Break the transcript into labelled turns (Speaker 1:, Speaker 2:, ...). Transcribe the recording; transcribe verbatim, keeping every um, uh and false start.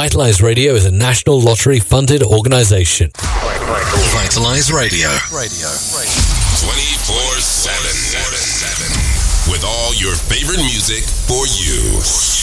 Speaker 1: Vitalize Radio is a national lottery-funded organization.
Speaker 2: Vitalize Radio.
Speaker 3: Radio.
Speaker 2: twenty-four seven. With all your favorite music for you.